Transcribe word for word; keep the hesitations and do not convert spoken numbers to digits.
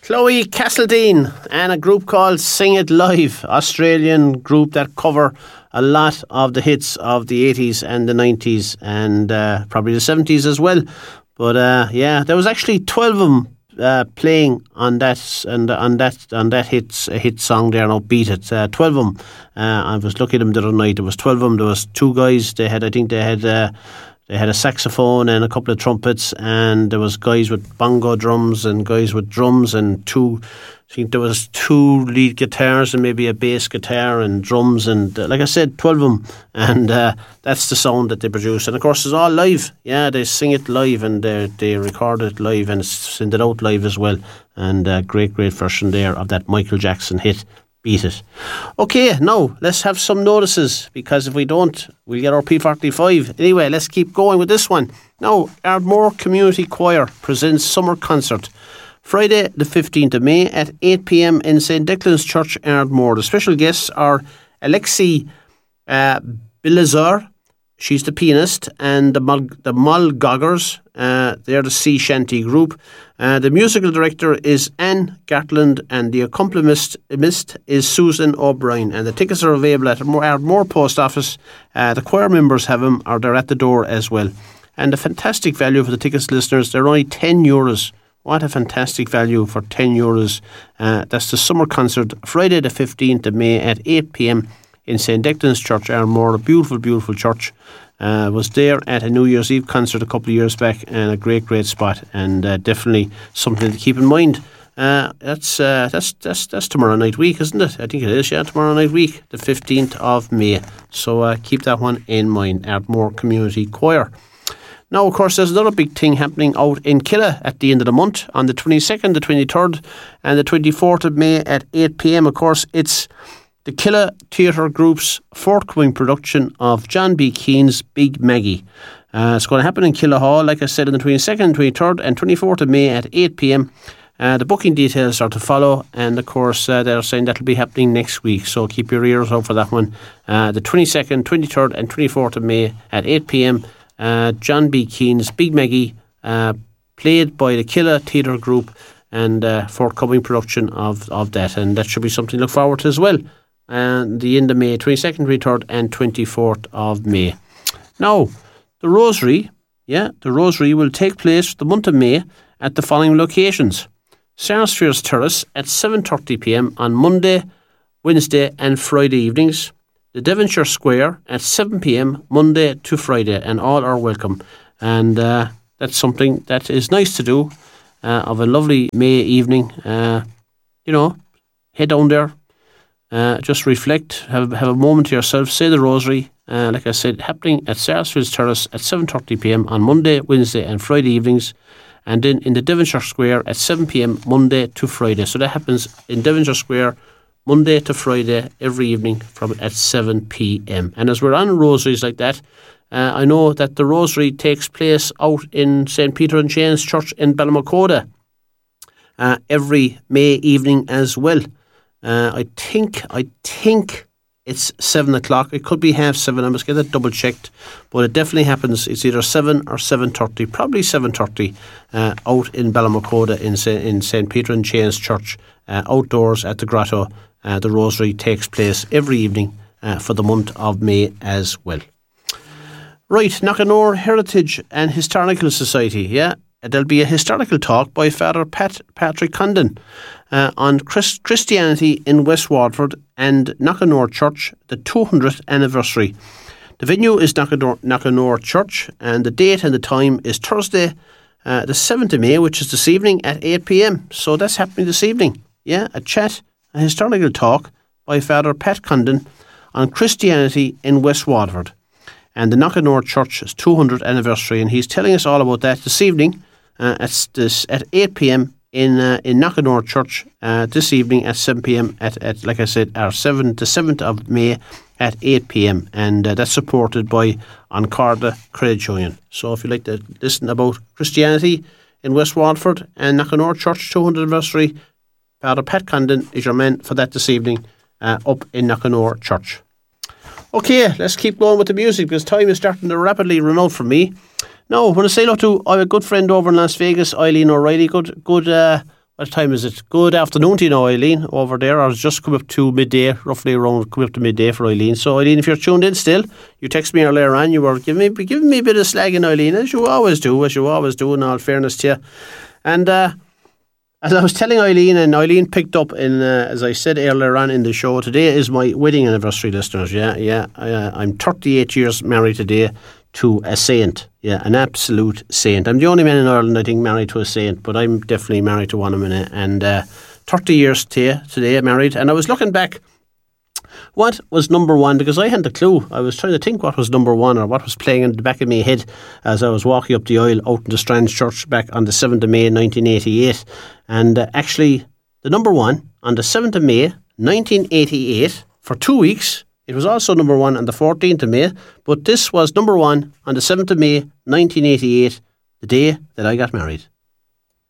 Chloe Castledine and a group called Sing It Live, Australian group that cover a lot of the hits of the eighties and the nineties and uh, probably the seventies as well. But uh, yeah, there was actually twelve of them uh, playing on that and on that on that hits hit song there. Now Beat It, uh, twelve of them. Uh, I was looking at them the other night. There was twelve of them. There was two guys. They had, I think, they had. Uh, They had a saxophone and a couple of trumpets, and there was guys with bongo drums and guys with drums and two, I think there was two lead guitars and maybe a bass guitar and drums and, uh, like I said, twelve of them. And uh, that's the sound that they produce. And of course, it's all live. Yeah, they sing it live and they, they record it live and send it out live as well. And a great, great version there of that Michael Jackson hit, Beat It. Okay, now let's have some notices, because if we don't, we'll get our P forty-five. Anyway, let's keep going with this one. Now, Ardmore Community Choir presents Summer Concert Friday the fifteenth of May at eight p.m. in Saint Declan's Church, Ardmore. The special guests are Alexi uh, Bilazar, she's the pianist, and the, Mul- the Mulgoggers, uh, they're the sea shanty group. Uh, the musical director is Anne Gatland, and the accompanist is Susan O'Brien. And the tickets are available at Ardmore Post Office. Uh, the choir members have them, or they're at the door as well. And the fantastic value for the tickets, listeners, they're only ten euros. What a fantastic value for ten euros. Uh, that's the summer concert, Friday the fifteenth of May at eight p.m. in Saint Declan's Church, Ardmore. A beautiful, beautiful church. Uh, was there at a New Year's Eve concert a couple of years back, and a great, great spot, and uh, definitely something to keep in mind. Uh, that's uh, that's that's that's tomorrow night week, isn't it? I think it is. Yeah, tomorrow night week, the fifteenth of May. So uh, keep that one in mind. Ardmore Community Choir. Now, of course, there's another big thing happening out in Killa at the end of the month on the twenty-second, the twenty-third, and the twenty-fourth of May at eight p.m. Of course, it's the Killa Theatre Group's forthcoming production of John B. Keane's Big Maggie. Uh, it's going to happen in Killa Hall, like I said, on the twenty-second, twenty-third and twenty-fourth of May at eight p.m. Uh, the booking details are to follow, and of course uh, they're saying that'll be happening next week, so keep your ears out for that one. Uh, the twenty-second, twenty-third and twenty-fourth of May at eight p.m. Uh, John B. Keane's Big Maggie, uh, played by the Killa Theatre Group, and uh, forthcoming production of, of that, and that should be something to look forward to as well. And the end of May, twenty-second, twenty-third and twenty-fourth of May. Now, the Rosary, yeah, the Rosary will take place the month of May at the following locations. Sarsfields Terrace at seven thirty p.m. on Monday, Wednesday and Friday evenings. The Devonshire Square at seven p.m. Monday to Friday, and all are welcome. And uh, that's something that is nice to do uh, of a lovely May evening. Uh, you know, head down there. Uh, just reflect, have have a moment to yourself, say the Rosary. Uh, like I said, happening at Sarsfields Terrace at seven thirty p.m. on Monday, Wednesday and Friday evenings, and then in the Devonshire Square at seven p.m. Monday to Friday. So that happens in Devonshire Square Monday to Friday every evening from at seven p.m. And as we're on rosaries like that, uh, I know that the Rosary takes place out in Saint Peter and James Church in Ballymacoda uh, every May evening as well. Uh, I think I think it's seven o'clock. It could be half seven. I must get that double checked, but it definitely happens. It's either seven or seven thirty. Probably seven thirty. Uh, out in Ballymacoda in in Saint Peter and James Church, uh, outdoors at the grotto. Uh, the Rosary takes place every evening uh, for the month of May as well. Right, Knockanore Heritage and Historical Society. Yeah. There'll be a historical talk by Father Pat, Patrick Condon uh, on Christ, Christianity in West Waterford and Knockanore Church, the two hundredth anniversary. The venue is Knockanore, Knockanore Church, and the date and the time is Thursday, uh, the seventh of May, which is this evening at eight p.m. So that's happening this evening. Yeah, a chat, a historical talk by Father Pat Condon on Christianity in West Waterford and the Knockanore Church's two hundredth anniversary, and he's telling us all about that this evening. Uh, at this at eight p.m. in uh, in Knockanore Church uh, this evening at seven p.m. at, at like I said, our seventh the seventh of May at eight p.m. and uh, that's supported by Ancarda Credit Union. So if you'd like to listen about Christianity in West Waterford and Knockanore Church two hundredth anniversary, Father Pat Condon is your man for that this evening uh, up in Knockanore Church. Okay, let's keep going with the music because time is starting to rapidly run out for me. Now, I want to say hello to I have a good friend over in Las Vegas, Eileen O'Reilly. Good, good, uh, what time is it? Good afternoon to you now, Eileen, over there. I was just come up to midday, roughly around, come up to midday for Eileen. So, Eileen, if you're tuned in still, you text me earlier on, you were giving me, giving me a bit of slagging, Eileen, as you always do, as you always do, in all fairness to you. And uh, as I was telling Eileen, and Eileen picked up, in uh, as I said earlier on in the show, today is my wedding anniversary, listeners. Yeah, yeah. Uh, I'm thirty-eight years married today to a saint. Yeah, an absolute saint. I'm the only man in Ireland, I think, married to a saint, but I'm definitely married to one of them. And uh, thirty years today, today married. And I was looking back, what was number one? Because I hadn't a clue. I was trying to think what was number one or what was playing in the back of my head as I was walking up the aisle out in the Strands Church back on the seventh of May nineteen eighty-eight. And uh, actually, the number one on the seventh of May nineteen eighty-eight for two weeks. It was also number one on the fourteenth of May, but this was number one on the seventh of May nineteen eighty-eight, the day that I got married.